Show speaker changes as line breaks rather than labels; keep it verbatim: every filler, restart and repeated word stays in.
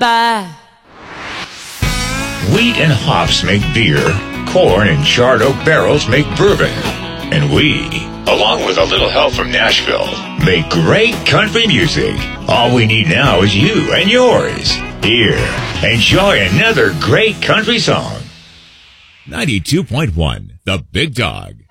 bye.
Wheat and hops make beer. Corn and charred oak barrels make bourbon. And we, along with a little help from Nashville, make great country music. All we need now is you and yours. Here, enjoy another great country song.
ninety-two point one, The Big Dog.